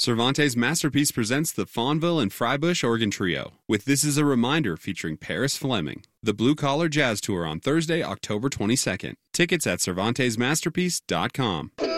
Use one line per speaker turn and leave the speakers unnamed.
Cervantes Masterpiece presents the Fawnville and Frybush Organ Trio with This Is a Reminder featuring Paris Fleming. The Blue Collar Jazz Tour on Thursday, October 22nd. Tickets at CervantesMasterpiece.com.